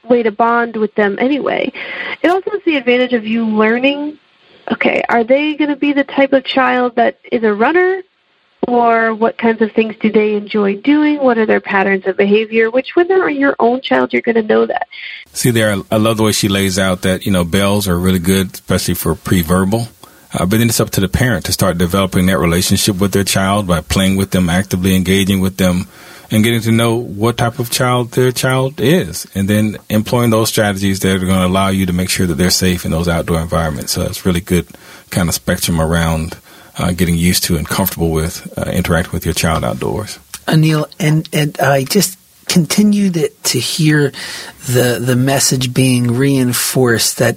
way to bond with them anyway. It also has the advantage of you learning, okay, are they going to be the type of child that is a runner? Or what kinds of things do they enjoy doing? What are their patterns of behavior? Which, when they're your own child, you're going to know that. See there, I love the way she lays out that, bells are really good, especially for pre-verbal. But then it's up to the parent to start developing that relationship with their child by playing with them, actively engaging with them, and getting to know what type of child their child is, and then employing those strategies that are going to allow you to make sure that they're safe in those outdoor environments. So it's really good kind of spectrum around getting used to and comfortable with interacting with your child outdoors. Anil, and I just continued to hear the message being reinforced that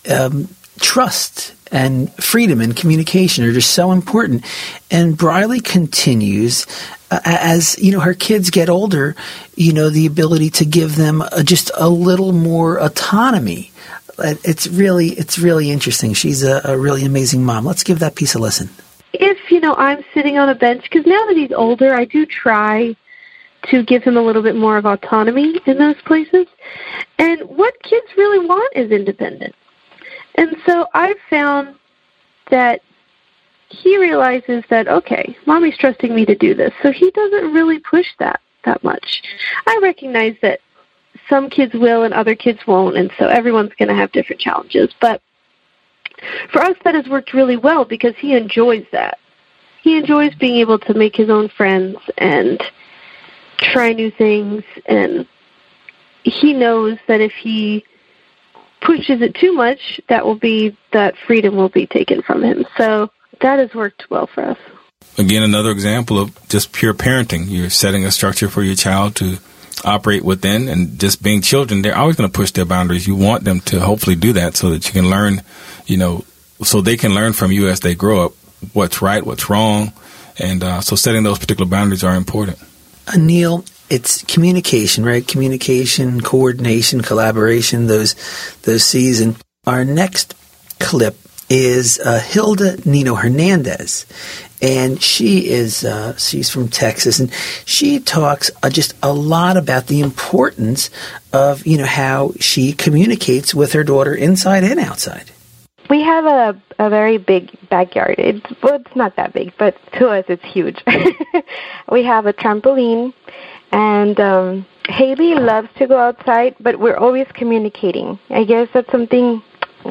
trust and freedom and communication are just so important. And Briley continues, as her kids get older, the ability to give them just a little more autonomy. It's really interesting. She's a really amazing mom. Let's give that piece a listen. If, I'm sitting on a bench, because now that he's older, I do try to give him a little bit more of autonomy in those places. And what kids really want is independence. And so I've found that he realizes that, okay, Mommy's trusting me to do this, so he doesn't really push that much. I recognize that some kids will and other kids won't, and so everyone's going to have different challenges. But for us, that has worked really well because he enjoys that. He enjoys being able to make his own friends and try new things, and he knows that if he pushes it too much, that freedom will be taken from him. So that has worked well for us. Again, another example of just pure parenting. You're setting a structure for your child to operate within, and just being children, they're always going to push their boundaries. You want them to hopefully do that so that you can learn, so they can learn from you as they grow up what's right, what's wrong. And so setting those particular boundaries are important. Anil, it's communication, right? Communication, coordination, collaboration, those C's. And our next clip is Hilda Nino Hernandez. And she's from Texas, and she talks just a lot about the importance of, how she communicates with her daughter inside and outside. We have a very big backyard. It's not that big, but to us it's huge. We have a trampoline, and Haley loves to go outside, but we're always communicating. I guess that's something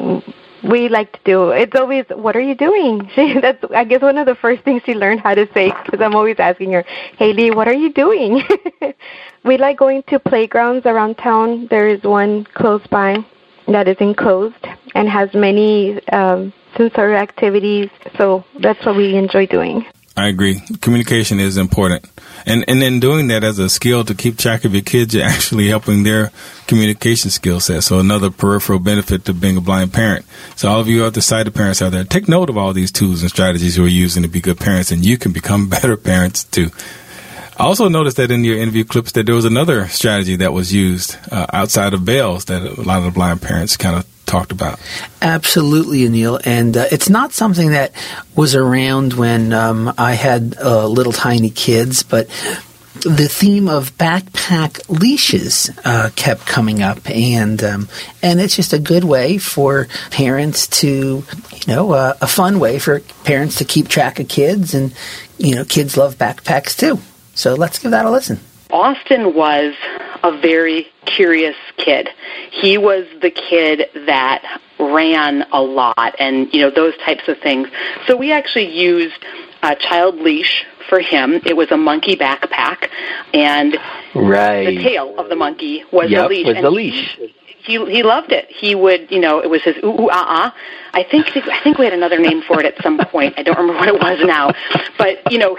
we like to do. It's always, what are you doing? That's, I guess, one of the first things she learned how to say, because I'm always asking her, Haley, what are you doing? We like going to playgrounds around town. There is one close by that is enclosed and has many sensory activities, so that's what we enjoy doing. I agree. Communication is important. And then doing that as a skill to keep track of your kids, you're actually helping their communication skill set. So another peripheral benefit to being a blind parent. So all of you other sighted parents out there, take note of all these tools and strategies we're using to be good parents, and you can become better parents too. I also noticed that in your interview clips that there was another strategy that was used outside of bells that a lot of the blind parents kind of talked about. Absolutely, Anil. And it's not something that was around when I had little tiny kids, but the theme of backpack leashes kept coming up, and it's just a good way for parents to, a fun way for parents to keep track of kids, and, kids love backpacks too. So let's give that a listen. Austin was a very curious kid. He was the kid that ran a lot and, those types of things. So we actually used a child leash for him. It was a monkey backpack, and the tail of the monkey was the leash. Was the leash. He loved it. He would, it was his ooh-ah-ah. I think we had another name for it at some point. I don't remember what it was now. But,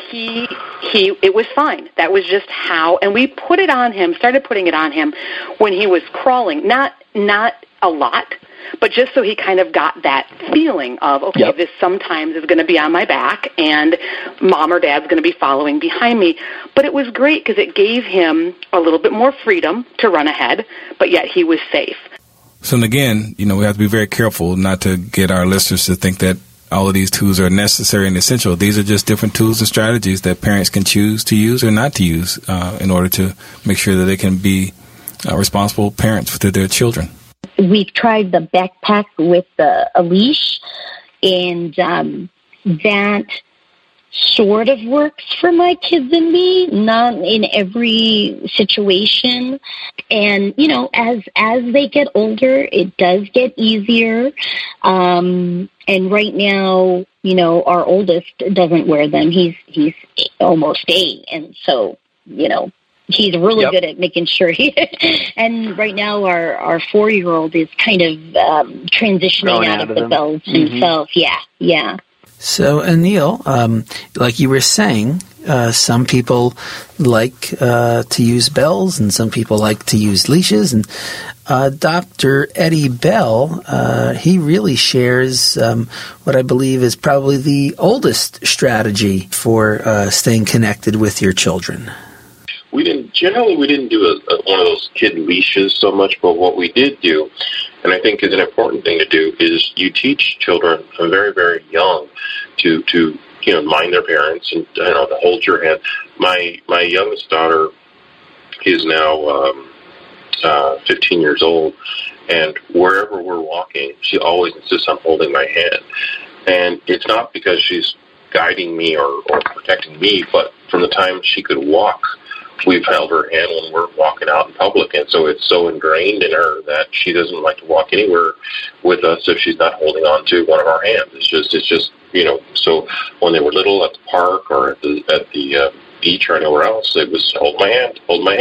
it was fine. That was just how, and we started putting it on him when he was crawling. Not a lot, but just so he kind of got that feeling of, okay, this sometimes is going to be on my back, and mom or dad's going to be following behind me. But it was great because it gave him a little bit more freedom to run ahead, but yet he was safe. So again, we have to be very careful not to get our listeners to think that all of these tools are necessary and essential. These are just different tools and strategies that parents can choose to use or not to use in order to make sure that they can be responsible parents to their children. We've tried the backpack with a leash, and that sort of works for my kids and me, not in every situation. And, you know, as they get older, it does get easier. And right now, you know, our oldest doesn't wear them. He's almost 8. And so, you know, he's really good at making sure and right now our 4-year-old is kind of transitioning out of the bells himself. Yeah. So, Anil, like you were saying, some people like to use bells and some people like to use leashes. And Dr. Eddie Bell, he really shares what I believe is probably the oldest strategy for staying connected with your children. We didn't do one of those kid leashes so much, but what we did do, and I think is an important thing to do, is you teach children from very, very young to you know, mind their parents and, you know, to hold your hand. My youngest daughter is now 15 years old, and wherever we're walking, she always insists on holding my hand. And it's not because she's guiding me or protecting me, but from the time she could walk, we've held her hand when we're walking out in public, and so it's so ingrained in her that she doesn't like to walk anywhere with us if she's not holding on to one of our hands. It's just you know. So when they were little at the park or at the beach or anywhere else, it was hold my hand,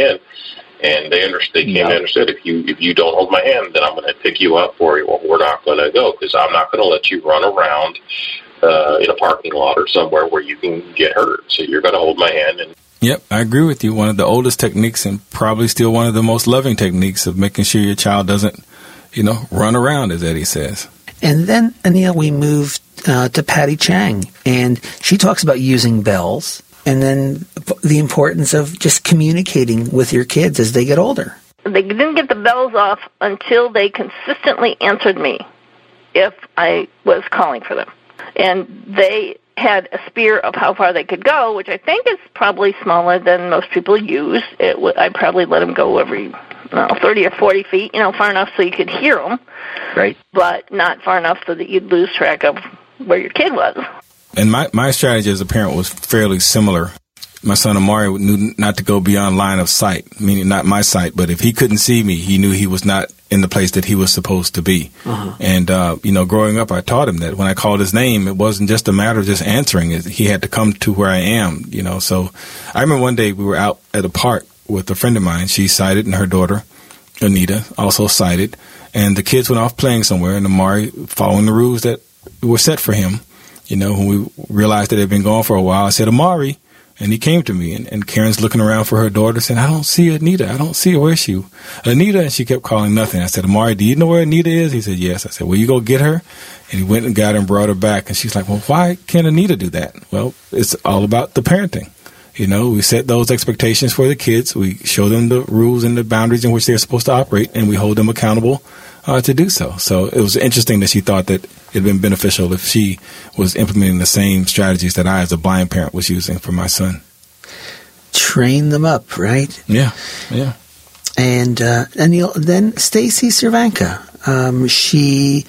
and they came to understand if you don't hold my hand, then I'm going to pick you up, or we're not going to go, because I'm not going to let you run around in a parking lot or somewhere where you can get hurt. So you're going to hold my hand. And Yep, I agree with you. One of the oldest techniques, and probably still one of the most loving techniques, of making sure your child doesn't, you know, run around, as Eddie says. And then, Anil, we moved to Patty Chang, and she talks about using bells, and then the importance of just communicating with your kids as they get older. They didn't get the bells off until they consistently answered me if I was calling for them. And they had a spear of how far they could go, which I think is probably smaller than most people use. I'd probably let them go every 30 or 40 feet, you know, far enough so you could hear them, right? But not far enough so that you'd lose track of where your kid was. And my strategy as a parent was fairly similar. My son Amari knew not to go beyond line of sight, meaning not my sight, but if he couldn't see me, he knew he was not in the place that he was supposed to be. Uh-huh. And, you know, growing up, I taught him that when I called his name, it wasn't just a matter of just answering it. He had to come to where I am, you know. So I remember one day we were out at a park with a friend of mine. She's sighted, and her daughter, Anita, also sighted. And the kids went off playing somewhere, and Amari, following the rules that were set for him, you know, when we realized that they'd been gone for a while, I said, Amari. And he came to me, and Karen's looking around for her daughter, saying, I don't see Anita. I don't see her. Where's she? Anita. And she kept calling nothing. I said, Amari, do you know where Anita is? He said, yes. I said, well, you go get her. And he went and got her and brought her back. And she's like, well, why can't Anita do that? Well, it's all about the parenting. You know, we set those expectations for the kids. We show them the rules and the boundaries in which they're supposed to operate, and we hold them accountable to do so. So it was interesting that she thought that it had been beneficial if she was implementing the same strategies that I, as a blind parent, was using for my son. Train them up, right? Yeah. And then Stacy Cervanka, she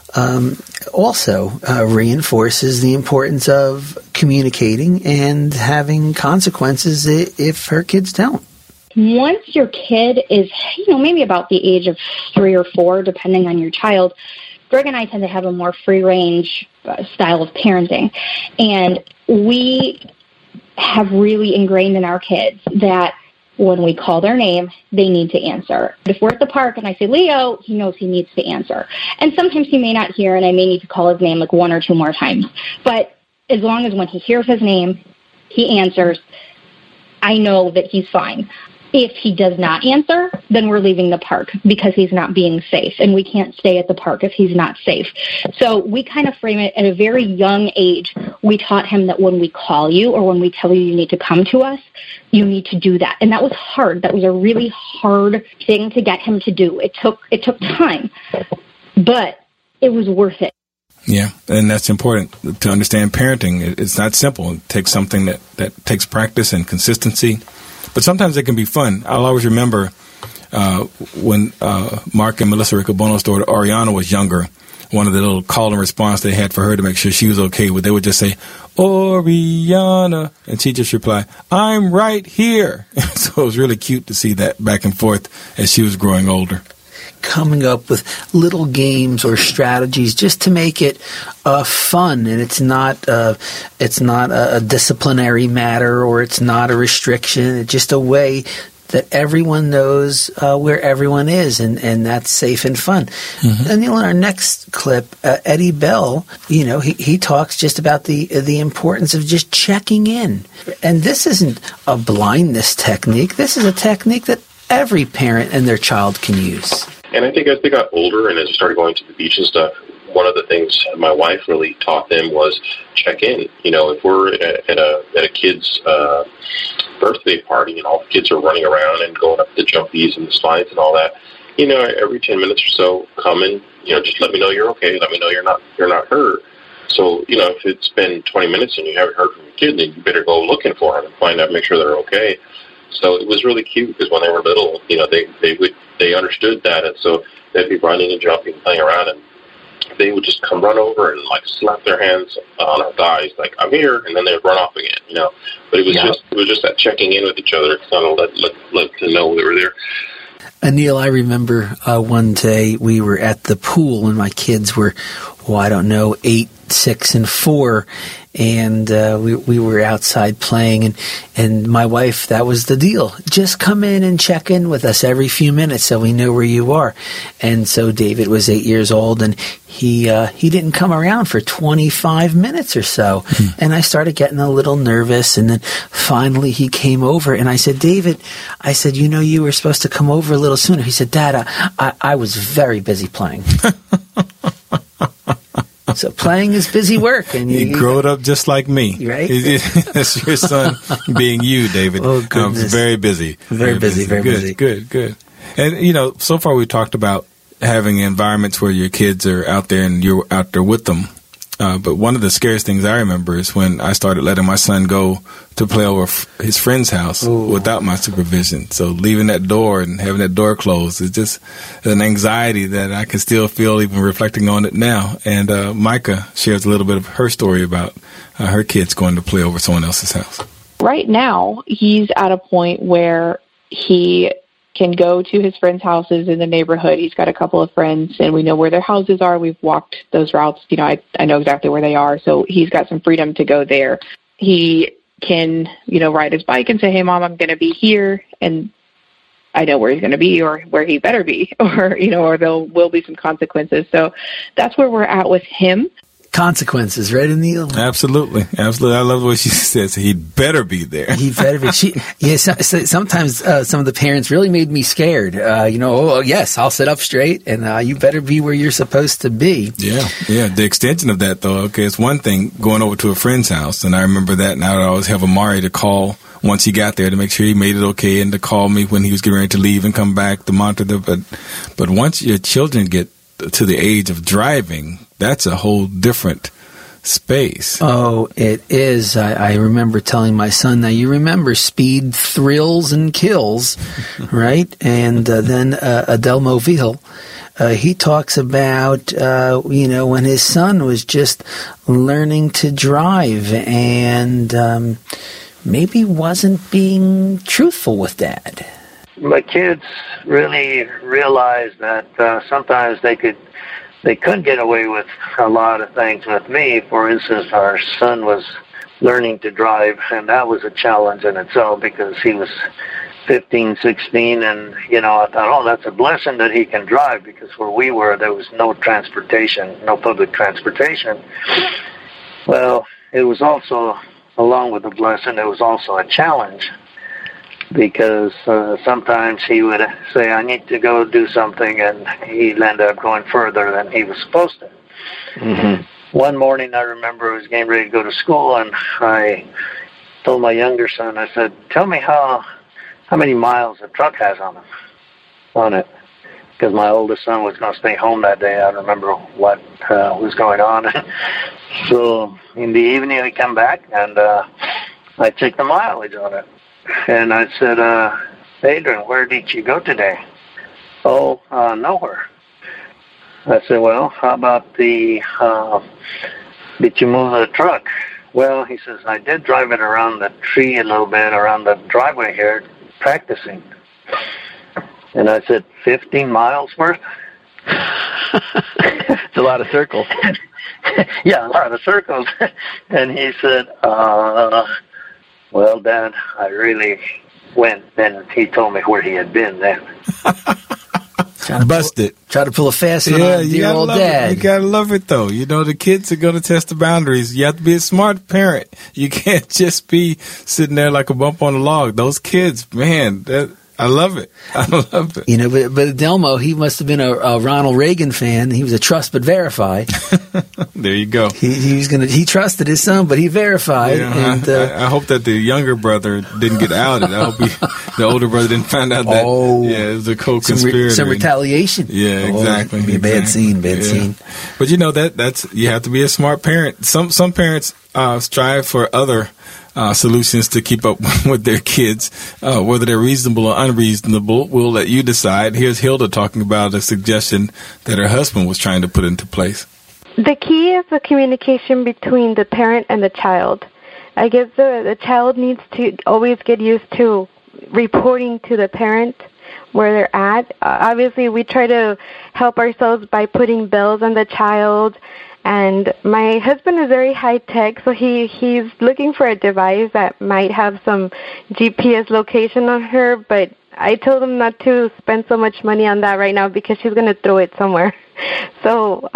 also reinforces the importance of communicating and having consequences if her kids don't. Once your kid is, maybe about the age of 3 or 4, depending on your child, Greg and I tend to have a more free-range style of parenting. And we have really ingrained in our kids that when we call their name, they need to answer. If we're at the park and I say, Leo, he knows he needs to answer. And sometimes he may not hear, and I may need to call his name like 1 or 2 more times. But as long as when he hears his name, he answers, I know that he's fine. If he does not answer, then we're leaving the park because he's not being safe, and we can't stay at the park if he's not safe. So we kind of frame it at a very young age. We taught him that when we call you or when we tell you need to come to us, you need to do that. And that was hard. That was a really hard thing to get him to do. It took time, but it was worth it. Yeah, and that's important to understand parenting. It's not simple. It takes something that takes practice and consistency. But sometimes it can be fun. I'll always remember when Mark and Melissa Riccobono's daughter Ariana was younger, one of the little call and response they had for her to make sure she was okay, they would just say, Oriana, and she'd just reply, I'm right here. So it was really cute to see that back and forth as she was growing older. Coming up with little games or strategies just to make it fun, and it's not a disciplinary matter, or it's not a restriction. It's just a way that everyone knows where everyone is, and that's safe and fun. Mm-hmm. And in our next clip, Eddie Bell, he talks just about the importance of just checking in. And this isn't a blindness technique. This is a technique that every parent and their child can use. And I think as they got older and as they started going to the beach and stuff, one of the things my wife really taught them was check in. If we're at a kid's birthday party and all the kids are running around and going up the jumpies and the slides and all that, every 10 minutes or so, come and just let me know you're okay. Let me know you're not hurt. So if it's been 20 minutes and you haven't heard from your kid, then you better go looking for them and find out, make sure they're okay. So it was really cute because when they were little, they understood that, and so they'd be running and jumping, and playing around, and they would just come run over and slap their hands on our thighs, like I'm here, and then they'd run off again, But it was just that checking in with each other, kind of let them know they were there. Anil, I remember one day we were at the pool, and my kids were, 8, 6, and 4, and we were outside playing, and my wife, that was the deal. Just come in and check in with us every few minutes so we know where you are. And so David was 8 years old, and he didn't come around for 25 minutes or so. And I started getting a little nervous, and then finally he came over, and I said, David, you were supposed to come over a little sooner. He said, Dad, I was very busy playing. So playing is busy work. And you grew up just like me. Right? That's your son being you, David. Oh, goodness. Very busy. Very busy. Good. And, so far we talked about having environments where your kids are out there and you're out there with them. But one of the scariest things I remember is when I started letting my son go to play over his friend's house without my supervision. So leaving that door and having that door closed is just an anxiety that I can still feel even reflecting on it now. And Micah shares a little bit of her story about her kids going to play over someone else's house. Right now, he's at a point where he can go to his friends' houses in the neighborhood. He's got a couple of friends, and we know where their houses are. We've walked those routes. I know exactly where they are, so he's got some freedom to go there. He can, ride his bike and say, hey, Mom, I'm going to be here, and I know where he's going to be or where he better be, or there will be some consequences. So that's where we're at with him. Consequences, right, Anil? Absolutely. I love what she says. He'd better be there. He better be. Sometimes some of the parents really made me scared. Yes, I'll sit up straight, and you better be where you're supposed to be. Yeah. The extension of that, though, okay, it's one thing going over to a friend's house, and I remember that, and I would always have Amari to call once he got there to make sure he made it okay, and to call me when he was getting ready to leave and come back to monitor but once your children get to the age of driving, that's a whole different space. Oh, it is. I remember telling my son, now you remember speed thrills and kills, right? And then Adelmo Vihel, he talks about, when his son was just learning to drive and maybe wasn't being truthful with Dad. My kids really realized that sometimes they couldn't get away with a lot of things with me. For instance, our son was learning to drive, and that was a challenge in itself because he was 15, 16, and, I thought, that's a blessing that he can drive, because where we were, there was no transportation, no public transportation. Well, it was also, along with the blessing, it was also a challenge, because sometimes he would say, I need to go do something, and he'd end up going further than he was supposed to. Mm-hmm. One morning, I remember I was getting ready to go to school, and I told my younger son, I said, tell me how many miles the truck has on it, because my oldest son was going to stay home that day. I don't remember what was going on. So in the evening, we come back, and I checked the mileage on it. And I said, Adrian, where did you go today? Oh, nowhere. I said, well, how about did you move the truck? Well, he says, I did drive it around the tree a little bit, around the driveway here, practicing. And I said, 15 miles worth? It's a lot of circles. Yeah, a lot of circles. And he said, well, Dad, I really went. Then he told me where he had been then. Busted. Try to pull a fast one on dear old Dad. You gotta love it, though. You know, the kids are gonna test the boundaries. You have to be a smart parent. You can't just be sitting there like a bump on a log. Those kids, man, I love it. I love it. You know, but Delmo, he must have been a Ronald Reagan fan. He was a trust but verify. There you go. He trusted his son, but he verified. Yeah, and I hope that the younger brother didn't get outed. I hope the older brother didn't find out that it was a co-conspirator. Some retaliation. Yeah, exactly. It'd be a bad scene. But you know that's you have to be a smart parent. Some parents strive for other solutions to keep up with their kids, whether they're reasonable or unreasonable. We'll let you decide. Here's Hilda talking about a suggestion that her husband was trying to put into place. The key is the communication between the parent and the child. I guess the child needs to always get used to reporting to the parent where they're at. Obviously, we try to help ourselves by putting bells on the child. And my husband is very high-tech, so he's looking for a device that might have some GPS location on her, but I told him not to spend so much money on that right now because she's going to throw it somewhere. So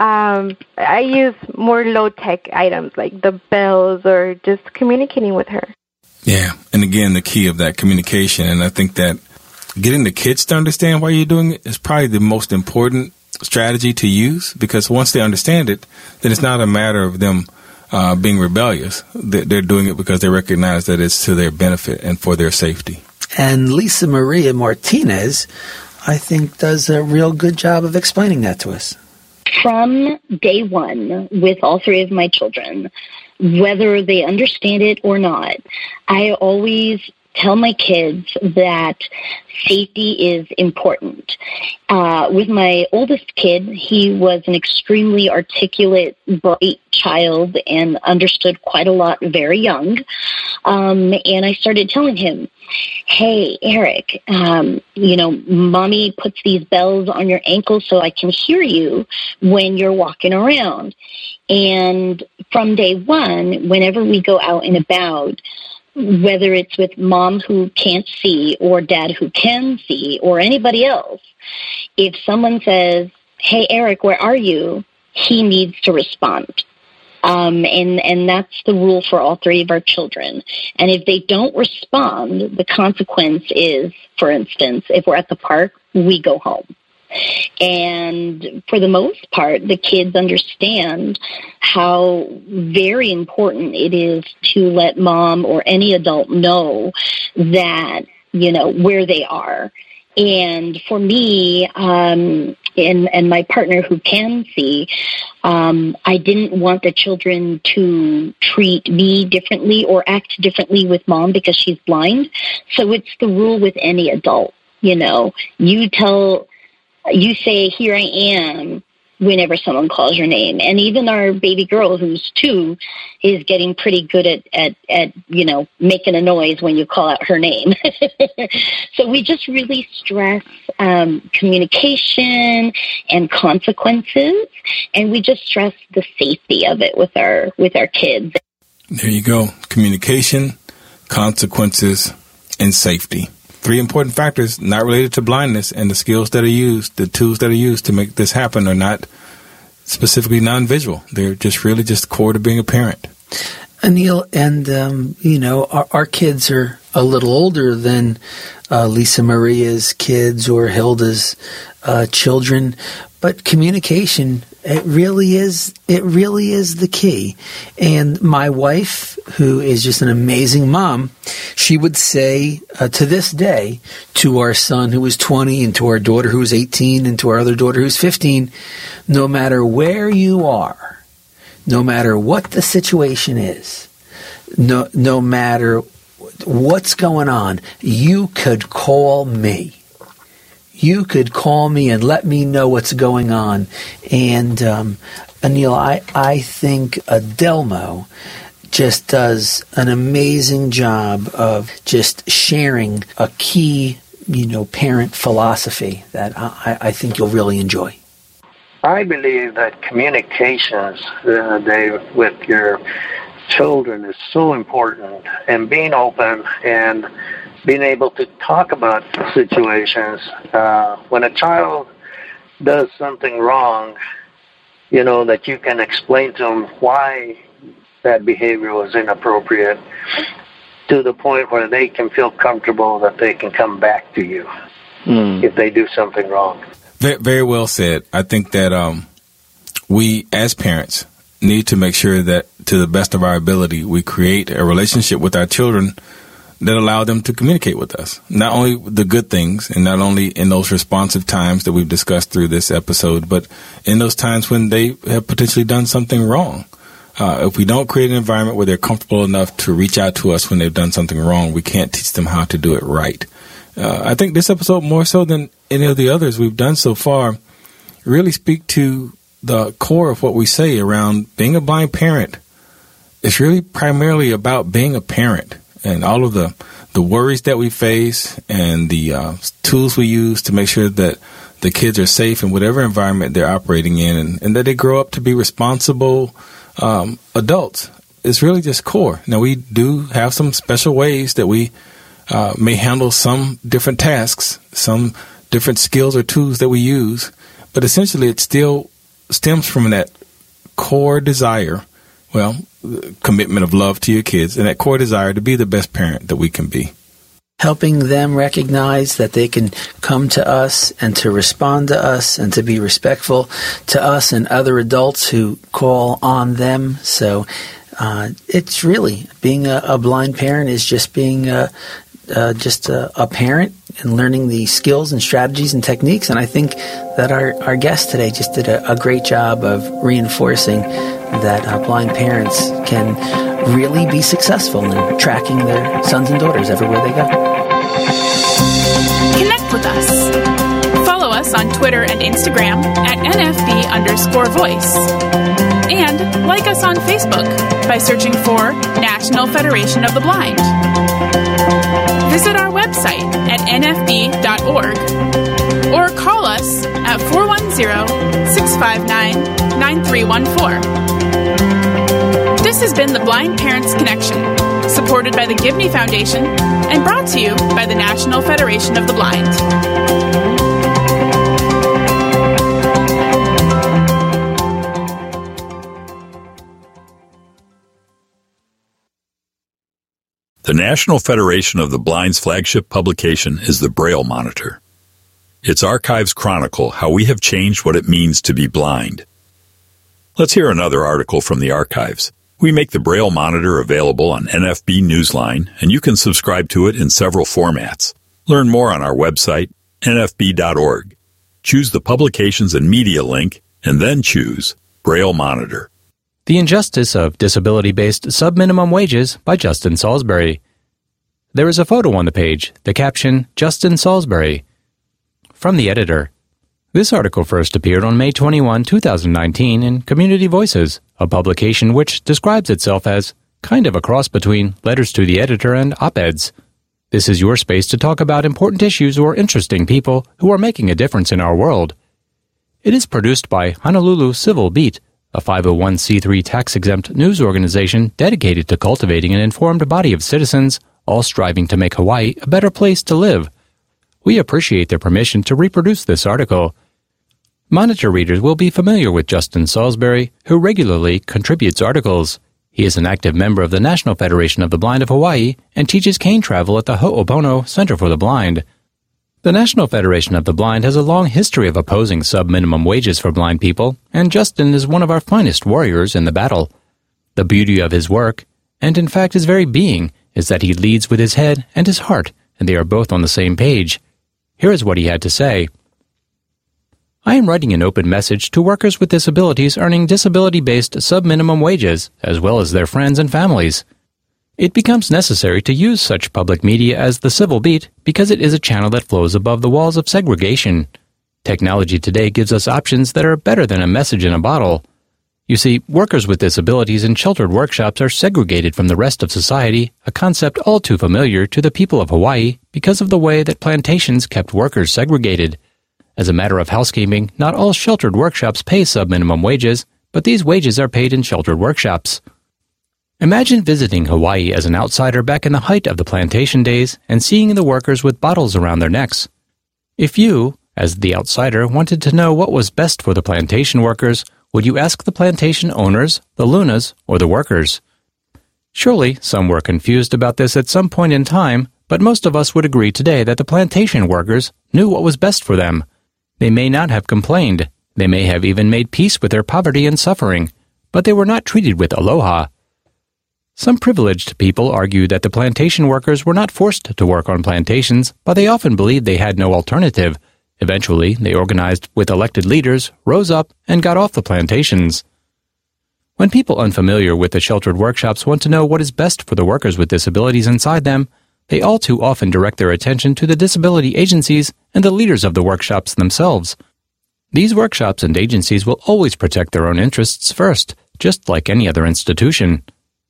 I use more low-tech items like the bells or just communicating with her. Yeah, and again, the key of that communication, and I think that getting the kids to understand why you're doing it is probably the most important strategy to use, because once they understand it, then it's not a matter of them being rebellious. They're doing it because they recognize that it's to their benefit and for their safety. And Lisa Maria Martinez, I think, does a real good job of explaining that to us. From day one, with all three of my children, whether they understand it or not, I always tell my kids that safety is important. With my oldest kid, he was an extremely articulate, bright child and understood quite a lot very young. And I started telling him, hey, Eric, Mommy puts these bells on your ankles so I can hear you when you're walking around. And from day one, whenever we go out and about, whether it's with Mom who can't see or Dad who can see or anybody else, if someone says, hey, Eric, where are you? He needs to respond. And that's the rule for all three of our children. And if they don't respond, the consequence is, for instance, if we're at the park, we go home. And for the most part, the kids understand how very important it is to let Mom or any adult know that, where they are. And for me, and my partner who can see, I didn't want the children to treat me differently or act differently with Mom because she's blind. So it's the rule with any adult. You say, here I am, whenever someone calls your name. And even our baby girl, who's 2, is getting pretty good at making a noise when you call out her name. So we just really stress communication and consequences, and we just stress the safety of it with our kids. There you go. Communication, consequences, and safety. 3 important factors not related to blindness, and the skills that are used, the tools that are used to make this happen are not specifically non-visual. They're just really just core to being a parent. Anil, and, our kids are a little older than Lisa Maria's kids or Hilda's children, but communication, it really is the key. And my wife, who is just an amazing mom, she would say to this day to our son who was 20 and to our daughter who was 18 and to our other daughter who's 15, no matter where you are, no matter what the situation is, no matter what's going on, you could call me. you could call me and let me know what's going on. And Anil, I think Adelmo just does an amazing job of just sharing a key, parent philosophy that I think you'll really enjoy. I believe that communications, Dave, with your children is so important, and being open and being able to talk about situations. When a child does something wrong, that you can explain to them why that behavior was inappropriate, to the point where they can feel comfortable that they can come back to you if they do something wrong. Very well said. I think that we as parents need to make sure that to the best of our ability, we create a relationship with our children that allow them to communicate with us. Not only the good things, and not only in those responsive times that we've discussed through this episode, but in those times when they have potentially done something wrong. If we don't create an environment where they're comfortable enough to reach out to us when they've done something wrong, we can't teach them how to do it right. I think this episode, more so than any of the others we've done so far, really speak to the core of what we say around being a blind parent. It's really primarily about being a parent and all of the worries that we face and the tools we use to make sure that the kids are safe in whatever environment they're operating in, and that they grow up to be responsible adults. It's really just core. Now, we do have some special ways that we may handle some different tasks, some different skills or tools that we use, but essentially it still stems from that core desire, commitment of love to your kids, and that core desire to be the best parent that we can be. Helping them recognize that they can come to us and to respond to us and to be respectful to us and other adults who call on them. So it's really, being a blind parent is just being just a parent and learning the skills and strategies and techniques. And I think that our guest today just did a great job of reinforcing that blind parents can really be successful in tracking their sons and daughters everywhere they go. Connect with us. Follow us on Twitter and Instagram at NFB_voice. And like us on Facebook by searching for National Federation of the Blind. Visit our website at nfb.org or call us at 410-659-9314. This has been the Blind Parents Connection, supported by the Gibney Foundation and brought to you by the National Federation of the Blind. The National Federation of the Blind's flagship publication is the Braille Monitor. Its archives chronicle how we have changed what it means to be blind. Let's hear another article from the archives. We make the Braille Monitor available on NFB Newsline, and you can subscribe to it in several formats. Learn more on our website, nfb.org. Choose the Publications and Media link, and then choose Braille Monitor. The Injustice of Disability-Based Subminimum Wages by Justin Salisbury. There is a photo on the page, the caption, Justin Salisbury. From the editor. This article first appeared on May 21, 2019 in Community Voices, a publication which describes itself as kind of a cross between letters to the editor and op-eds. This is your space to talk about important issues or interesting people who are making a difference in our world. It is produced by Honolulu Civil Beat, a 501c3 tax-exempt news organization dedicated to cultivating an informed body of citizens, all striving to make Hawaii a better place to live. We appreciate their permission to reproduce this article. Monitor readers will be familiar with Justin Salisbury, who regularly contributes articles. He is an active member of the National Federation of the Blind of Hawaii and teaches cane travel at the Ho'opono Center for the Blind. The National Federation of the Blind has a long history of opposing sub-minimum wages for blind people, and Justin is one of our finest warriors in the battle. The beauty of his work, and in fact his very being, is that he leads with his head and his heart, and they are both on the same page. Here is what he had to say. I am writing an open message to workers with disabilities earning disability-based sub-minimum wages, as well as their friends and families. It becomes necessary to use such public media as the civil beat because it is a channel that flows above the walls of segregation. Technology today gives us options that are better than a message in a bottle. You see, workers with disabilities in sheltered workshops are segregated from the rest of society, a concept all too familiar to the people of Hawaii because of the way that plantations kept workers segregated. As a matter of housekeeping, not all sheltered workshops pay sub-minimum wages, but these wages are paid in sheltered workshops. Imagine visiting Hawaii as an outsider back in the height of the plantation days and seeing the workers with bottles around their necks. If you, as the outsider, wanted to know what was best for the plantation workers, would you ask the plantation owners, the Lunas, or the workers? Surely some were confused about this at some point in time, but most of us would agree today that the plantation workers knew what was best for them. They may not have complained. They may have even made peace with their poverty and suffering, but they were not treated with aloha. Some privileged people argue that the plantation workers were not forced to work on plantations, but they often believed they had no alternative. Eventually, they organized with elected leaders, rose up, and got off the plantations. When people unfamiliar with the sheltered workshops want to know what is best for the workers with disabilities inside them, they all too often direct their attention to the disability agencies and the leaders of the workshops themselves. These workshops and agencies will always protect their own interests first, just like any other institution.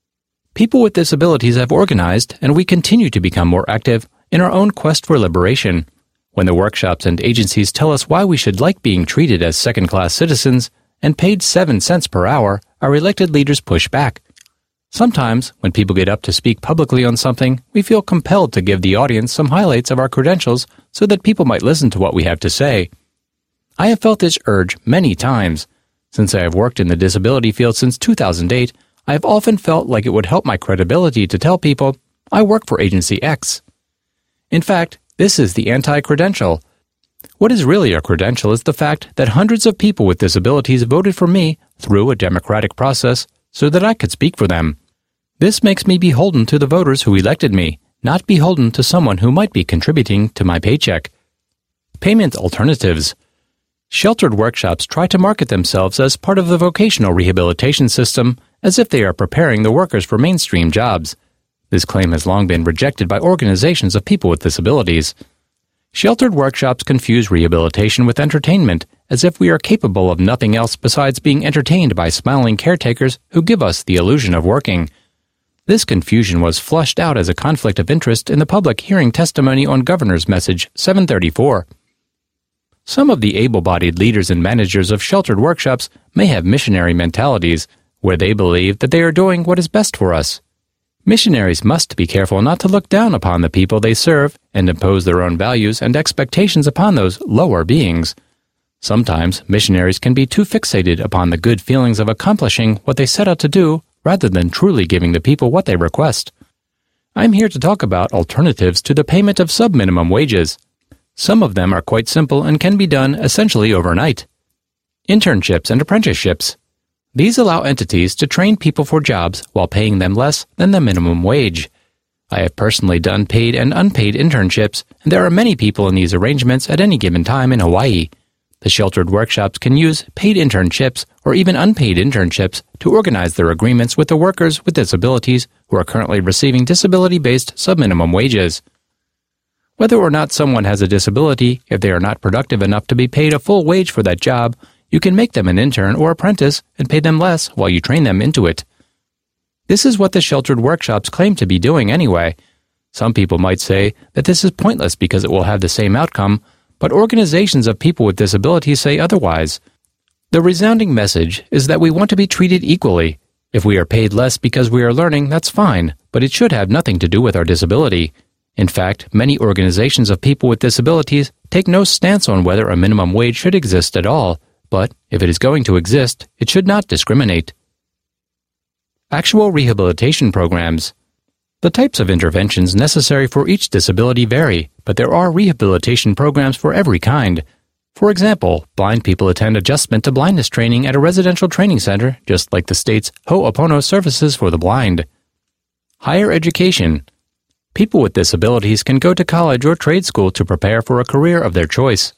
People with disabilities have organized, and we continue to become more active in our own quest for liberation. When the workshops and agencies tell us why we should like being treated as second-class citizens and paid 7 cents per hour, our elected leaders push back. Sometimes, when people get up to speak publicly on something, we feel compelled to give the audience some highlights of our credentials so that people might listen to what we have to say. I have felt this urge many times. Since I have worked in the disability field since 2008, I have often felt like it would help my credibility to tell people, I work for Agency X. In fact, this is the anti-credential. What is really a credential is the fact that hundreds of people with disabilities voted for me through a democratic process so that I could speak for them. This makes me beholden to the voters who elected me, not beholden to someone who might be contributing to my paycheck. Payment alternatives. Sheltered workshops try to market themselves as part of the vocational rehabilitation system, as if they are preparing the workers for mainstream jobs. This claim has long been rejected by organizations of people with disabilities. Sheltered workshops confuse rehabilitation with entertainment, as if we are capable of nothing else besides being entertained by smiling caretakers who give us the illusion of working. This confusion was flushed out as a conflict of interest in the public hearing testimony on Governor's Message 734. Some of the able-bodied leaders and managers of sheltered workshops may have missionary mentalities, where they believe that they are doing what is best for us. Missionaries must be careful not to look down upon the people they serve and impose their own values and expectations upon those lower beings. Sometimes missionaries can be too fixated upon the good feelings of accomplishing what they set out to do rather than truly giving the people what they request. I'm here to talk about alternatives to the payment of sub-minimum wages. Some of them are quite simple and can be done essentially overnight. Internships and apprenticeships. These allow entities to train people for jobs while paying them less than the minimum wage. I have personally done paid and unpaid internships, and there are many people in these arrangements at any given time in Hawaii. The sheltered workshops can use paid internships or even unpaid internships to organize their agreements with the workers with disabilities who are currently receiving disability-based sub-minimum wages. Whether or not someone has a disability, if they are not productive enough to be paid a full wage for that job, you can make them an intern or apprentice and pay them less while you train them into it. This is what the sheltered workshops claim to be doing anyway. Some people might say that this is pointless because it will have the same outcome, but organizations of people with disabilities say otherwise. The resounding message is that we want to be treated equally. If we are paid less because we are learning, that's fine, but it should have nothing to do with our disability. In fact, many organizations of people with disabilities take no stance on whether a minimum wage should exist at all. But if it is going to exist, it should not discriminate. Actual rehabilitation programs. The types of interventions necessary for each disability vary, but there are rehabilitation programs for every kind. For example, blind people attend adjustment to blindness training at a residential training center, just like the state's Ho'opono Services for the Blind. Higher education. People with disabilities can go to college or trade school to prepare for a career of their choice.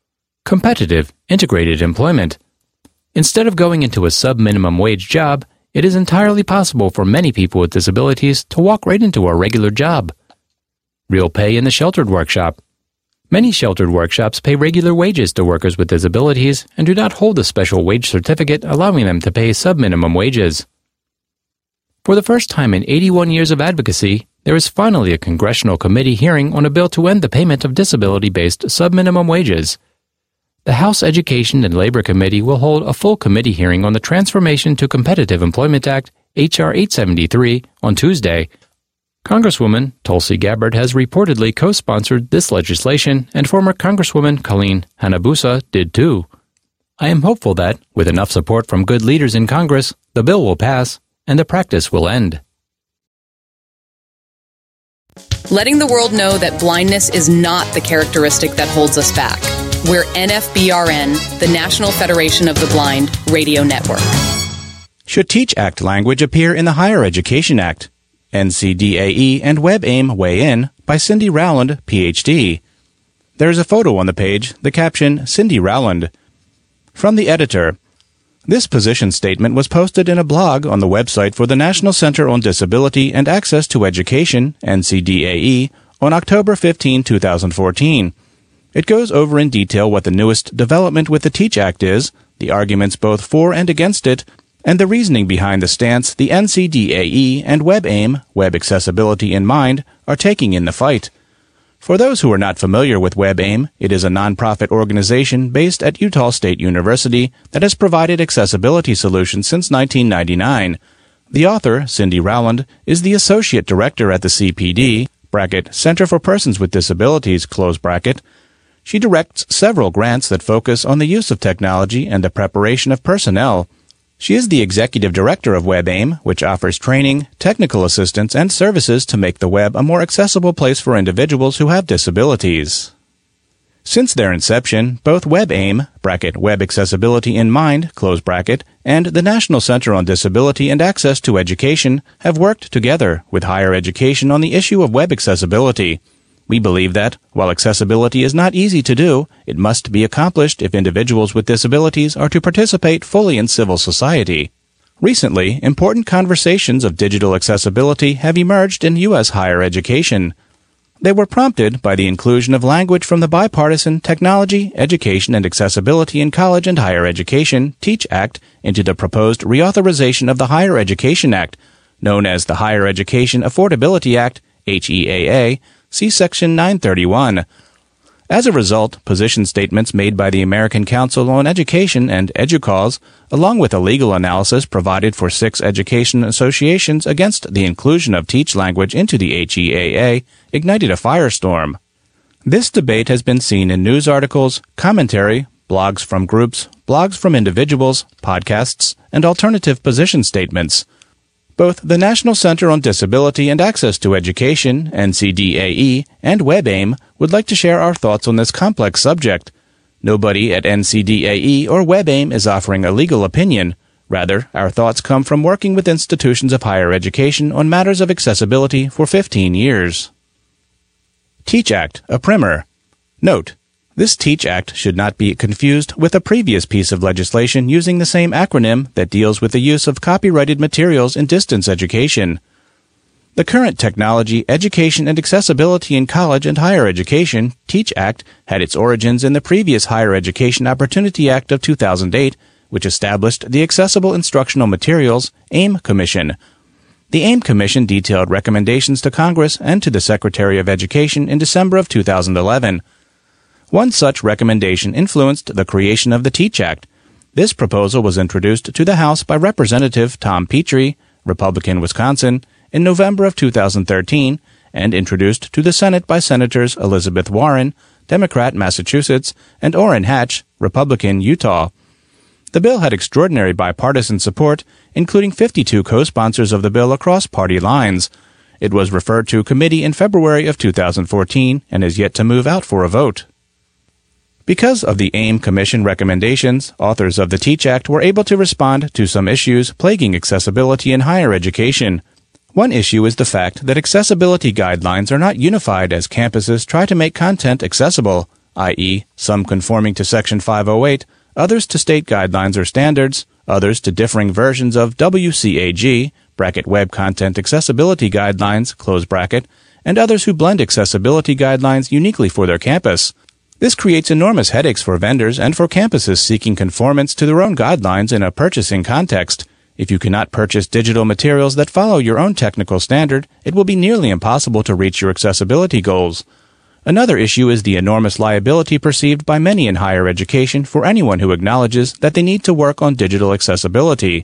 Competitive, integrated employment. Instead of going into a sub-minimum wage job, it is entirely possible for many people with disabilities to walk right into a regular job. Real pay in the sheltered workshop. Many sheltered workshops pay regular wages to workers with disabilities and do not hold a special wage certificate allowing them to pay sub-minimum wages. For the first time in 81 years of advocacy, there is finally a congressional committee hearing on a bill to end the payment of disability-based sub-minimum wages. The House Education and Labor Committee will hold a full committee hearing on the Transformation to Competitive Employment Act, H.R. 873, on Tuesday. Congresswoman Tulsi Gabbard has reportedly co-sponsored this legislation, and former Congresswoman Colleen Hanabusa did too. I am hopeful that, with enough support from good leaders in Congress, the bill will pass, and the practice will end. Letting the world know that blindness is not the characteristic that holds us back. We're NFBRN, the National Federation of the Blind Radio Network. Should TEACH Act language appear in the Higher Education Act? NCDAE and WebAIM weigh in by Cindy Rowland, Ph.D. There is a photo on the page, the caption, Cindy Rowland. From the editor, this position statement was posted in a blog on the website for the National Center on Disability and Access to Education, NCDAE, on October 15, 2014. It goes over in detail what the newest development with the TEACH Act is, the arguments both for and against it, and the reasoning behind the stance the NCDAE and WebAIM, Web Accessibility in Mind, are taking in the fight. For those who are not familiar with WebAIM, it is a nonprofit organization based at Utah State University that has provided accessibility solutions since 1999. The author, Cindy Rowland, is the Associate Director at the CPD, Center for Persons with Disabilities, She directs several grants that focus on the use of technology and the preparation of personnel. She is the executive director of WebAIM, which offers training, technical assistance, and services to make the web a more accessible place for individuals who have disabilities. Since their inception, both WebAIM, Web Accessibility in Mind, and the National Center on Disability and Access to Education have worked together with higher education on the issue of web accessibility. We believe that, while accessibility is not easy to do, it must be accomplished if individuals with disabilities are to participate fully in civil society. Recently, important conversations of digital accessibility have emerged in U.S. higher education. They were prompted by the inclusion of language from the bipartisan Technology, Education, and Accessibility in College and Higher Education, TEACH Act, into the proposed reauthorization of the Higher Education Act, known as the Higher Education Affordability Act, HEAA, see Section 931. As a result, position statements made by the American Council on Education and EDUCAUSE, along with a legal analysis provided for 6 education associations against the inclusion of TEACH language into the HEAA, ignited a firestorm. This debate has been seen in news articles, commentary, blogs from groups, blogs from individuals, podcasts, and alternative position statements. Both the National Center on Disability and Access to Education, NCDAE, and WebAIM would like to share our thoughts on this complex subject. Nobody at NCDAE or WebAIM is offering a legal opinion. Rather, our thoughts come from working with institutions of higher education on matters of accessibility for 15 years. TEACH Act, a primer. Note: this TEACH Act should not be confused with a previous piece of legislation using the same acronym that deals with the use of copyrighted materials in distance education. The current Technology, Education, and Accessibility in College and Higher Education, TEACH Act, had its origins in the previous Higher Education Opportunity Act of 2008, which established the Accessible Instructional Materials, AIM Commission. The AIM Commission detailed recommendations to Congress and to the Secretary of Education in December of 2011. One such recommendation influenced the creation of the TEACH Act. This proposal was introduced to the House by Representative Tom Petrie, Republican, Wisconsin, in November of 2013, and introduced to the Senate by Senators Elizabeth Warren, Democrat, Massachusetts, and Orrin Hatch, Republican, Utah. The bill had extraordinary bipartisan support, including 52 co-sponsors of the bill across party lines. It was referred to committee in February of 2014 and is yet to move out for a vote. Because of the AIM Commission recommendations, authors of the TEACH Act were able to respond to some issues plaguing accessibility in higher education. One issue is the fact that accessibility guidelines are not unified as campuses try to make content accessible, i.e., some conforming to Section 508, others to state guidelines or standards, others to differing versions of WCAG, bracket Web Content Accessibility Guidelines, close bracket, and others who blend accessibility guidelines uniquely for their campus. This creates enormous headaches for vendors and for campuses seeking conformance to their own guidelines in a purchasing context. If you cannot purchase digital materials that follow your own technical standard, it will be nearly impossible to reach your accessibility goals. Another issue is the enormous liability perceived by many in higher education for anyone who acknowledges that they need to work on digital accessibility.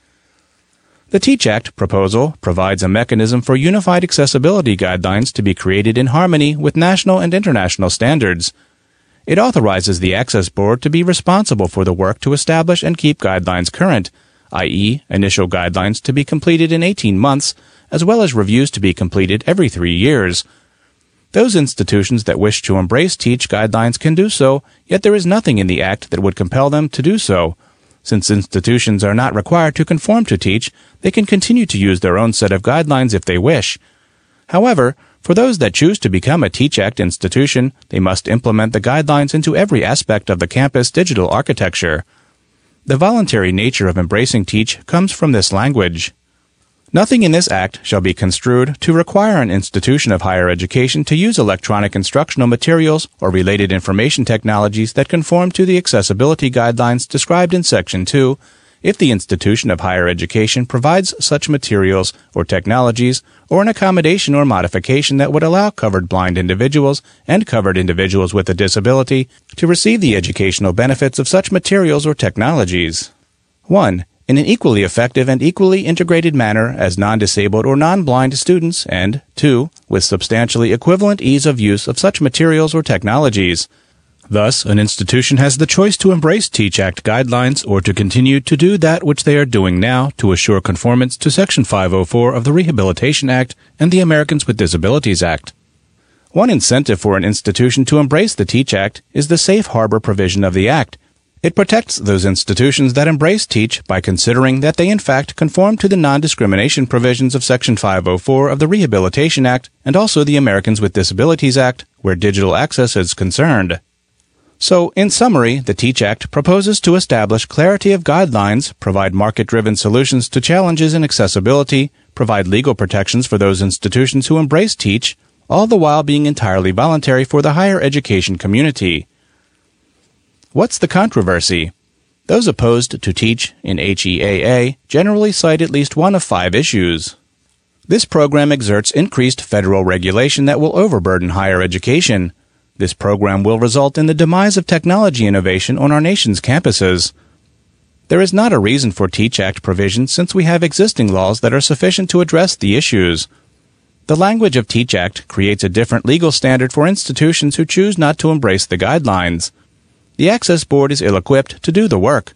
The TEACH Act proposal provides a mechanism for unified accessibility guidelines to be created in harmony with national and international standards. It authorizes the Access Board to be responsible for the work to establish and keep guidelines current, i.e., initial guidelines to be completed in 18 months, as well as reviews to be completed every 3 years. Those institutions that wish to embrace TEACH guidelines can do so, yet there is nothing in the Act that would compel them to do so. Since institutions are not required to conform to TEACH, they can continue to use their own set of guidelines if they wish. However, for those that choose to become a TEACH Act institution, they must implement the guidelines into every aspect of the campus digital architecture. The voluntary nature of embracing TEACH comes from this language. Nothing in this Act shall be construed to require an institution of higher education to use electronic instructional materials or related information technologies that conform to the accessibility guidelines described in Section 2, if the institution of higher education provides such materials or technologies or an accommodation or modification that would allow covered blind individuals and covered individuals with a disability to receive the educational benefits of such materials or technologies. 1. In an equally effective and equally integrated manner as non-disabled or non-blind students, and 2. With substantially equivalent ease of use of such materials or technologies. Thus, an institution has the choice to embrace TEACH Act guidelines or to continue to do that which they are doing now to assure conformance to Section 504 of the Rehabilitation Act and the Americans with Disabilities Act. One incentive for an institution to embrace the TEACH Act is the safe harbor provision of the Act. It protects those institutions that embrace TEACH by considering that they in fact conform to the non-discrimination provisions of Section 504 of the Rehabilitation Act and also the Americans with Disabilities Act, where digital access is concerned. So, in summary, the TEACH Act proposes to establish clarity of guidelines, provide market-driven solutions to challenges in accessibility, provide legal protections for those institutions who embrace TEACH, all the while being entirely voluntary for the higher education community. What's the controversy? Those opposed to TEACH in HEAA generally cite at least one of 5 issues. This program exerts increased federal regulation that will overburden higher education. This program will result in the demise of technology innovation on our nation's campuses. There is not a reason for TEACH Act provisions since we have existing laws that are sufficient to address the issues. The language of TEACH Act creates a different legal standard for institutions who choose not to embrace the guidelines. The Access Board is ill-equipped to do the work.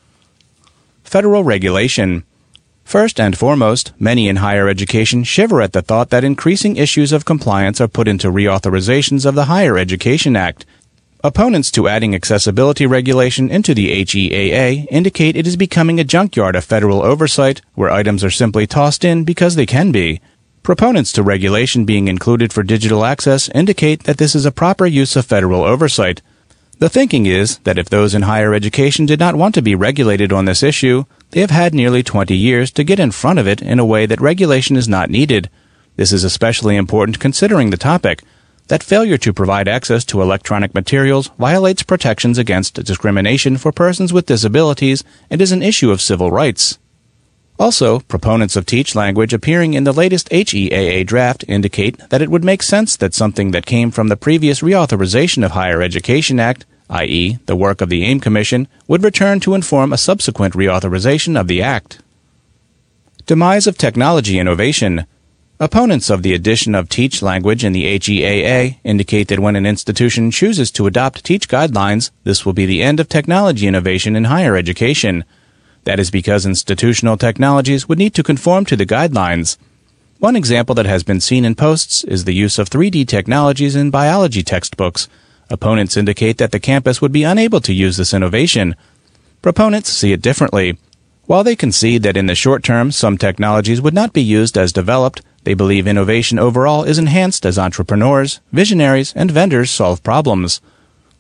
Federal regulation. First and foremost, many in higher education shiver at the thought that increasing issues of compliance are put into reauthorizations of the Higher Education Act. Opponents to adding accessibility regulation into the HEAA indicate it is becoming a junkyard of federal oversight where items are simply tossed in because they can be. Proponents to regulation being included for digital access indicate that this is a proper use of federal oversight. The thinking is that if those in higher education did not want to be regulated on this issue, they have had nearly 20 years to get in front of it in a way that regulation is not needed. This is especially important considering the topic, that failure to provide access to electronic materials violates protections against discrimination for persons with disabilities and is an issue of civil rights. Also, proponents of TEACH language appearing in the latest HEAA draft indicate that it would make sense that something that came from the previous reauthorization of Higher Education Act, i.e., the work of the AIM Commission, would return to inform a subsequent reauthorization of the Act. Demise of technology innovation. Opponents of the addition of TEACH language in the HEAA indicate that when an institution chooses to adopt TEACH guidelines, this will be the end of technology innovation in higher education. That is because institutional technologies would need to conform to the guidelines. One example that has been seen in posts is the use of 3D technologies in biology textbooks. Opponents indicate that the campus would be unable to use this innovation. Proponents see it differently. While they concede that in the short term some technologies would not be used as developed, they believe innovation overall is enhanced as entrepreneurs, visionaries, and vendors solve problems.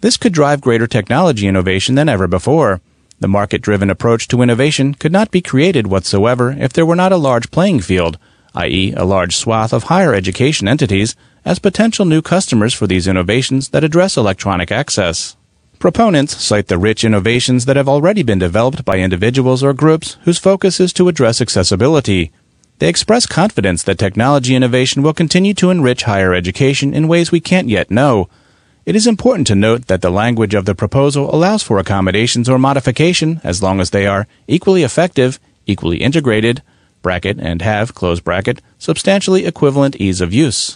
This could drive greater technology innovation than ever before. The market-driven approach to innovation could not be created whatsoever if there were not a large playing field, i.e., a large swath of higher education entities, as potential new customers for these innovations that address electronic access. Proponents cite the rich innovations that have already been developed by individuals or groups whose focus is to address accessibility. They express confidence that technology innovation will continue to enrich higher education in ways we can't yet know. It is important to note that the language of the proposal allows for accommodations or modification as long as they are equally effective, equally integrated, bracket and have, close bracket, substantially equivalent ease of use.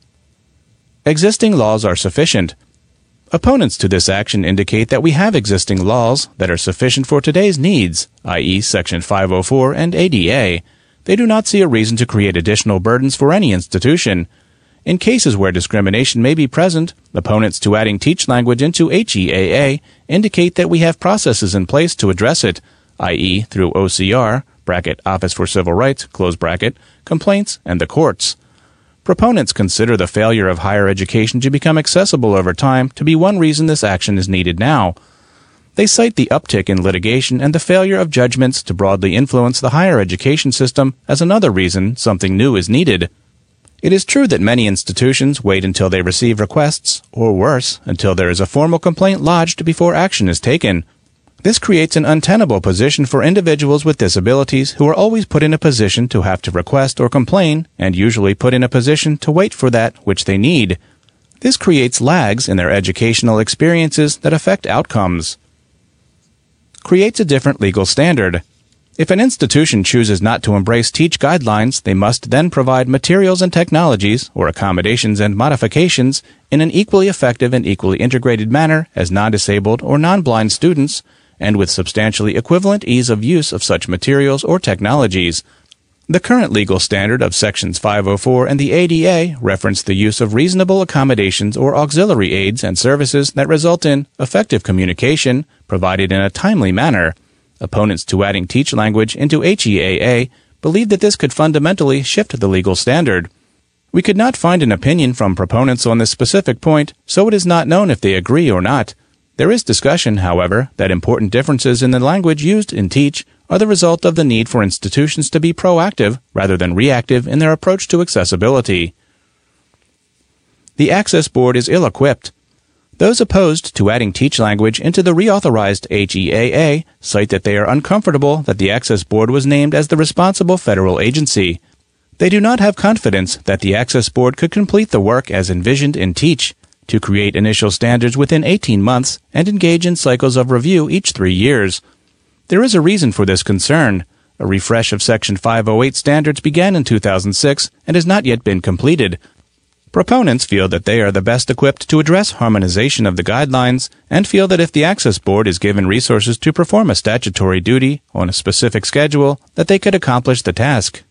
Existing laws are sufficient. Opponents to this action indicate that we have existing laws that are sufficient for today's needs, i.e. Section 504 and ADA. They do not see a reason to create additional burdens for any institution. In cases where discrimination may be present, opponents to adding teach language into HEAA indicate that we have processes in place to address it, i.e. through OCR, bracket, Office for Civil Rights, close bracket, complaints, and the courts. Proponents consider the failure of higher education to become accessible over time to be one reason this action is needed now. They cite the uptick in litigation and the failure of judgments to broadly influence the higher education system as another reason something new is needed. It is true that many institutions wait until they receive requests, or worse, until there is a formal complaint lodged before action is taken. This creates an untenable position for individuals with disabilities who are always put in a position to have to request or complain, and usually put in a position to wait for that which they need. This creates lags in their educational experiences that affect outcomes. Creates a different legal standard. If an institution chooses not to embrace TEACH guidelines, they must then provide materials and technologies, or accommodations and modifications, in an equally effective and equally integrated manner as non-disabled or non-blind students, and with substantially equivalent ease of use of such materials or technologies. The current legal standard of Sections 504 and the ADA reference the use of reasonable accommodations or auxiliary aids and services that result in effective communication, provided in a timely manner. Opponents to adding teach language into HEAA believe that this could fundamentally shift the legal standard. We could not find an opinion from proponents on this specific point, so it is not known if they agree or not. There is discussion, however, that important differences in the language used in TEACH are the result of the need for institutions to be proactive rather than reactive in their approach to accessibility. The Access Board is ill-equipped. Those opposed to adding teach language into the reauthorized HEAA cite that they are uncomfortable that the Access Board was named as the responsible federal agency. They do not have confidence that the Access Board could complete the work as envisioned in TEACH, to create initial standards within 18 months and engage in cycles of review each 3 years. There is a reason for this concern. A refresh of Section 508 standards began in 2006 and has not yet been completed. Proponents feel that they are the best equipped to address harmonization of the guidelines and feel that if the Access Board is given resources to perform a statutory duty on a specific schedule, that they could accomplish the task.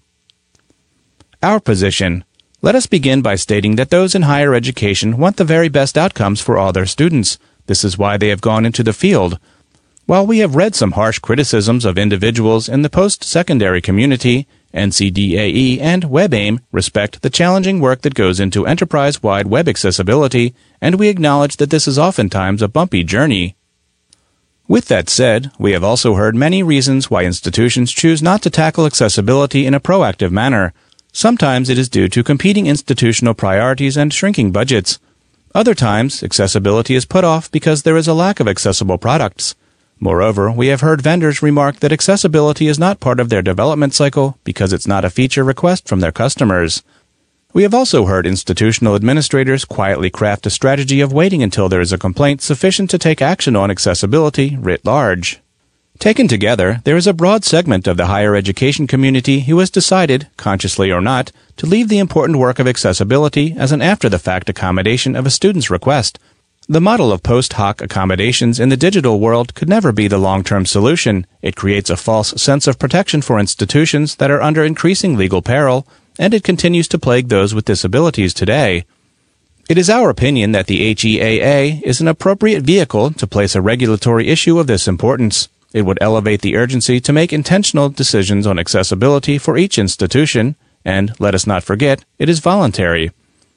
Our position. Let us begin by stating that those in higher education want the very best outcomes for all their students. This is why they have gone into the field. While we have read some harsh criticisms of individuals in the post-secondary community, NCDAE and WebAIM respect the challenging work that goes into enterprise-wide web accessibility, and we acknowledge that this is oftentimes a bumpy journey. With that said, we have also heard many reasons why institutions choose not to tackle accessibility in a proactive manner. Sometimes it is due to competing institutional priorities and shrinking budgets. Other times, accessibility is put off because there is a lack of accessible products. Moreover, we have heard vendors remark that accessibility is not part of their development cycle because it's not a feature request from their customers. We have also heard institutional administrators quietly craft a strategy of waiting until there is a complaint sufficient to take action on accessibility writ large. Taken together, there is a broad segment of the higher education community who has decided, consciously or not, to leave the important work of accessibility as an after-the-fact accommodation of a student's request. The model of post hoc accommodations in the digital world could never be the long-term solution. It creates a false sense of protection for institutions that are under increasing legal peril, and it continues to plague those with disabilities today. It is our opinion that the HEAA is an appropriate vehicle to place a regulatory issue of this importance. It would elevate the urgency to make intentional decisions on accessibility for each institution, and, let us not forget, it is voluntary.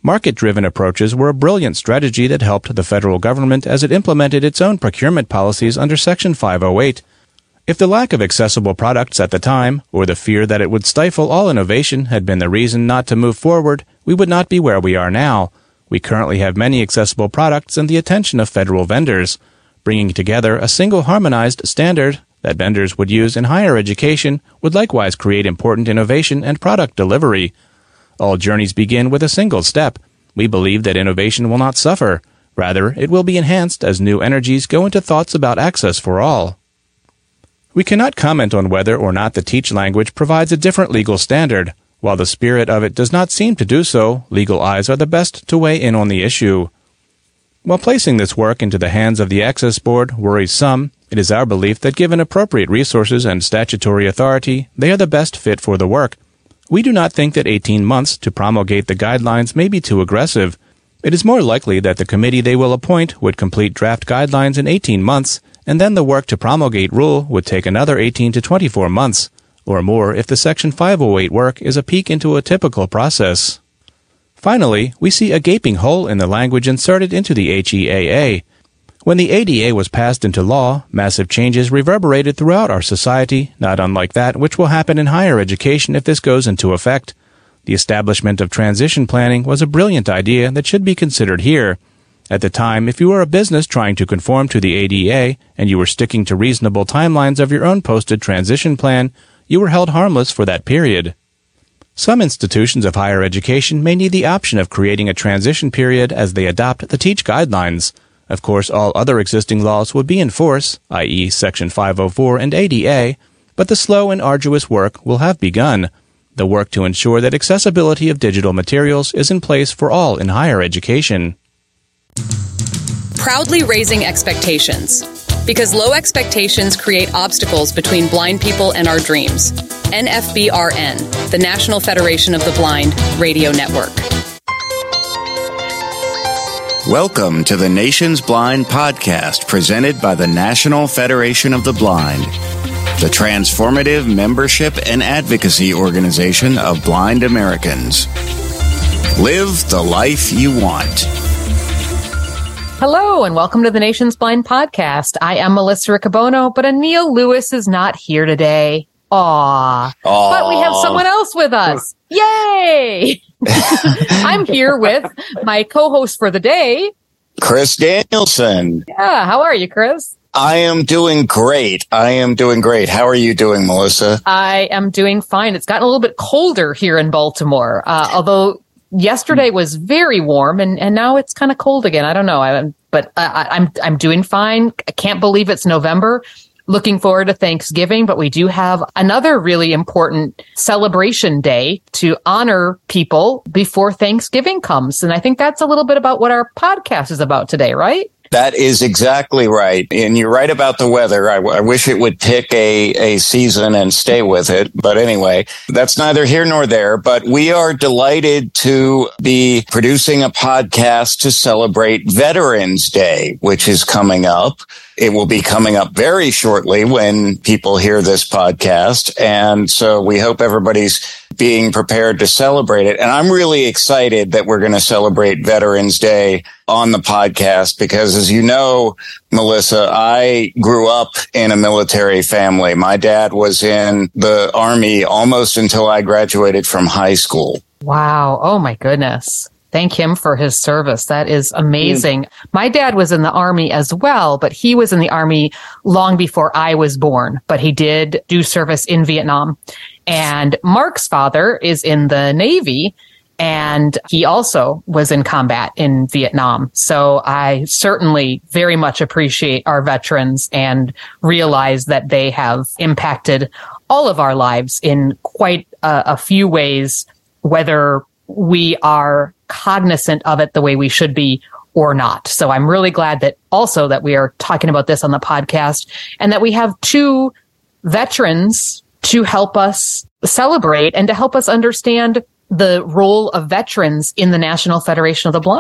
Market-driven approaches were a brilliant strategy that helped the federal government as it implemented its own procurement policies under Section 508. If the lack of accessible products at the time, or the fear that it would stifle all innovation, had been the reason not to move forward, we would not be where we are now. We currently have many accessible products and the attention of federal vendors. Bringing together a single harmonized standard that vendors would use in higher education would likewise create important innovation and product delivery. All journeys begin with a single step. We believe that innovation will not suffer. Rather, it will be enhanced as new energies go into thoughts about access for all. We cannot comment on whether or not the Teach language provides a different legal standard. While the spirit of it does not seem to do so, legal eyes are the best to weigh in on the issue. While placing this work into the hands of the Access Board worries some, it is our belief that given appropriate resources and statutory authority, they are the best fit for the work. We do not think that 18 months to promulgate the guidelines may be too aggressive. It is more likely that the committee they will appoint would complete draft guidelines in 18 months, and then the work to promulgate rule would take another 18 to 24 months, or more if the Section 508 work is a peek into a typical process. Finally, we see a gaping hole in the language inserted into the HEAA. When the ADA was passed into law, massive changes reverberated throughout our society, not unlike that which will happen in higher education if this goes into effect. The establishment of transition planning was a brilliant idea that should be considered here. At the time, if you were a business trying to conform to the ADA and you were sticking to reasonable timelines of your own posted transition plan, you were held harmless for that period. Some institutions of higher education may need the option of creating a transition period as they adopt the Teach guidelines. Of course, all other existing laws would be in force, i.e. Section 504 and ADA, but the slow and arduous work will have begun. The work to ensure that accessibility of digital materials is in place for all in higher education. Proudly raising expectations. Because low expectations create obstacles between blind people and our dreams. NFBRN, the National Federation of the Blind Radio Network. Welcome to the Nation's Blind Podcast, presented by the National Federation of the Blind, the transformative membership and advocacy organization of blind Americans. Live the life you want. Hello, and welcome to the Nation's Blind Podcast. I am Melissa Riccobono, but Anil Lewis is not here today. Aww. But we have someone else with us. Yay! I'm here with my co-host for the day, Chris Danielson. Yeah, how are you, Chris? I am doing great. How are you doing, Melissa? I am doing fine. It's gotten a little bit colder here in Baltimore, although yesterday was very warm, and now it's kind of cold again. I don't know, I'm doing fine. I can't believe it's November. Looking forward to Thanksgiving, but we do have another really important celebration day to honor people before Thanksgiving comes. And I think that's a little bit about what our podcast is about today, right? That is exactly right. And you're right about the weather. I wish it would pick a season and stay with it. But anyway, that's neither here nor there. But we are delighted to be producing a podcast to celebrate Veterans Day, which is coming up. It will be coming up very shortly when people hear this podcast. And so we hope everybody's being prepared to celebrate it. And I'm really excited that we're going to celebrate Veterans Day on the podcast because, as you know, Melissa, I grew up in a military family. My dad was in the Army almost until I graduated from high school. Wow. Oh, my goodness. Thank him for his service. That is amazing. My dad was in the Army as well, but he was in the Army long before I was born. But he did do service in Vietnam. And Mark's father is in the Navy, and he also was in combat in Vietnam. So I certainly very much appreciate our veterans and realize that they have impacted all of our lives in quite a few ways, whether we are cognizant of it the way we should be or not. So I'm really glad that we are talking about this on the podcast and that we have two veterans to help us celebrate and to help us understand the role of veterans in the National Federation of the Blind.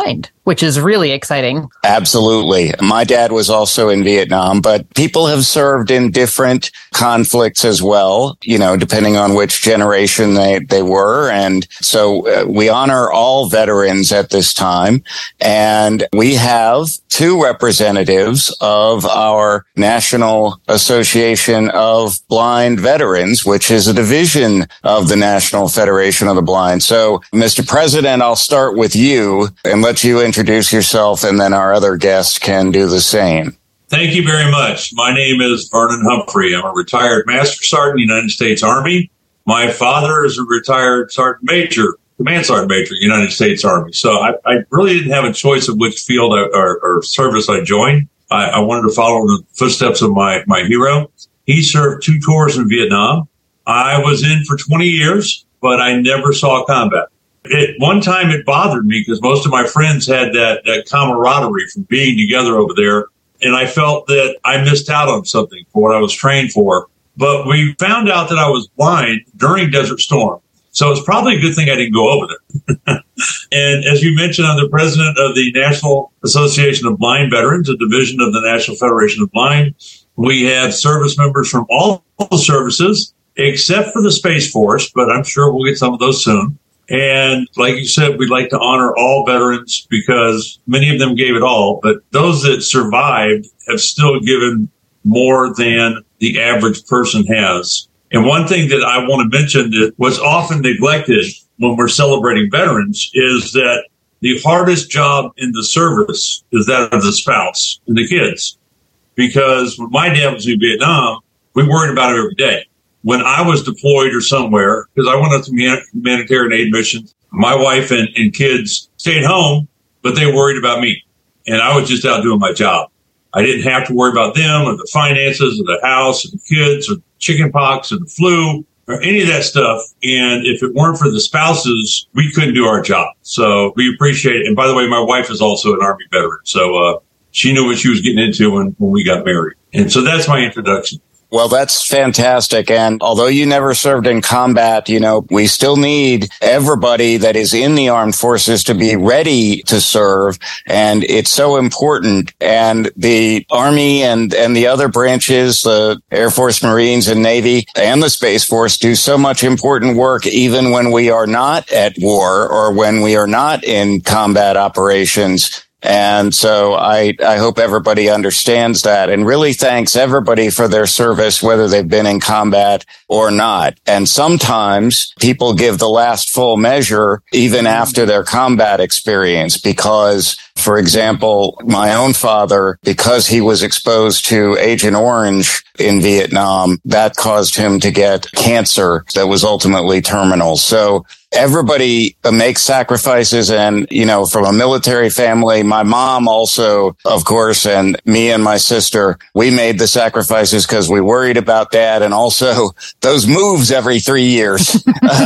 which is really exciting. Absolutely. My dad was also in Vietnam, but people have served in different conflicts as well, depending on which generation they were. And so we honor all veterans at this time. And we have two representatives of our National Association of Blind Veterans, which is a division of the National Federation of the Blind. So, Mr. President, I'll start with you and let you introduce yourself, and then our other guests can do the same. Thank you very much. My name is Vernon Humphrey. I'm a retired Master Sergeant in the United States Army. My father is a retired Sergeant Major, Command Sergeant Major, United States Army. So I really didn't have a choice of which field or service I joined. I wanted to follow the footsteps of my hero. He served 2 tours in Vietnam. I was in for 20 years, but I never saw combat. One time it bothered me because most of my friends had that camaraderie from being together over there, and I felt that I missed out on something for what I was trained for. But we found out that I was blind during Desert Storm. So it's probably a good thing I didn't go over there. And as you mentioned, I'm the president of the National Association of Blind Veterans, a division of the National Federation of Blind. We have service members from all the services, except for the Space Force, but I'm sure we'll get some of those soon. And like you said, we'd like to honor all veterans because many of them gave it all, but those that survived have still given more than the average person has. And one thing that I want to mention that was often neglected when we're celebrating veterans is that the hardest job in the service is that of the spouse and the kids. Because when my dad was in Vietnam, we worried about him every day. When I was deployed or somewhere, because I went up to humanitarian aid missions, my wife and kids stayed home, but they worried about me. And I was just out doing my job. I didn't have to worry about them or the finances or the house or the kids or chicken pox or the flu or any of that stuff. And if it weren't for the spouses, we couldn't do our job. So we appreciate it. And by the way, my wife is also an Army veteran. So she knew what she was getting into when we got married. And so that's my introduction. Well, that's fantastic. And although you never served in combat, we still need everybody that is in the armed forces to be ready to serve. And it's so important. And the Army and the other branches, the Air Force, Marines, and Navy, and the Space Force do so much important work, even when we are not at war or when we are not in combat operations. And so I hope everybody understands that and really thanks everybody for their service, whether they've been in combat or not. And sometimes people give the last full measure even after their combat experience because, for example, my own father, because he was exposed to Agent Orange in Vietnam, that caused him to get cancer that was ultimately terminal. So everybody makes sacrifices and, from a military family, my mom also, of course, and me and my sister, we made the sacrifices because we worried about Dad. And also those moves every 3 years,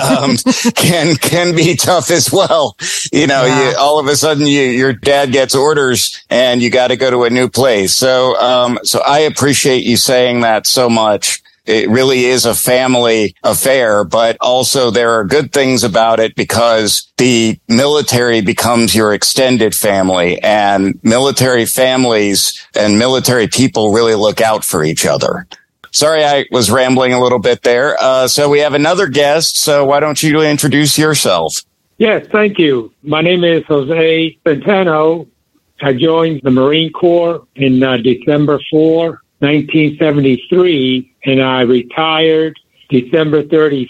can be tough as well. All of a sudden your dad gets orders and you got to go to a new place. So I appreciate you saying that so much. It really is a family affair, but also there are good things about it because the military becomes your extended family, and military families and military people really look out for each other. Sorry, I was rambling a little bit there. So we have another guest. So why don't you introduce yourself? Yes, thank you. My name is Jose Centeno. I joined the Marine Corps in December 4, 1973, and I retired December 31st,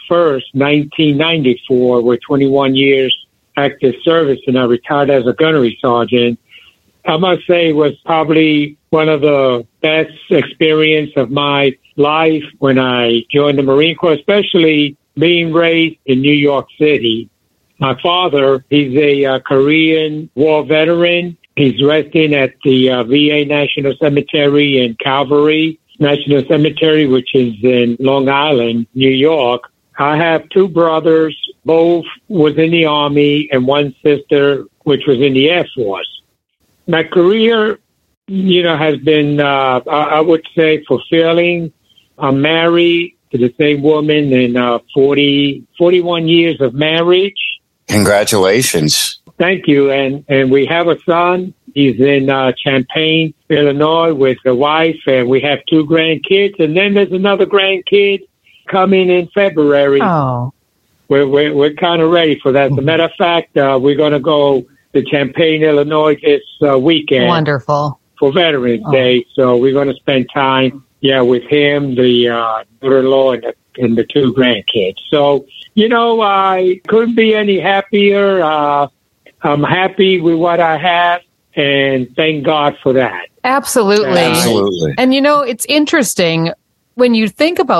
1994, with 21 years active service, and I retired as a gunnery sergeant. I must say it was probably one of the best experience of my life when I joined the Marine Corps, especially being raised in New York City. My father, he's a Korean War veteran. He's resting at the VA National Cemetery in Calvary National Cemetery, which is in Long Island, New York. I have 2 brothers, both was in the Army, and one sister, which was in the Air Force. My career, has been, I would say, fulfilling. I'm married to the same woman in 41 years of marriage. Congratulations. Thank you. And we have a son. He's in Champaign, Illinois with a wife, and we have 2 grandkids. And then there's another grandkid coming in February. Oh. We're kind of ready for that. As a matter of fact, we're going to go to Champaign, Illinois this weekend. Wonderful. For Veterans Day. So we're going to spend time, with him, the daughter-in-law, and the 2 grandkids. So, I couldn't be any happier. I'm happy with what I have, and thank God for that. Absolutely. Absolutely. And it's interesting when you think about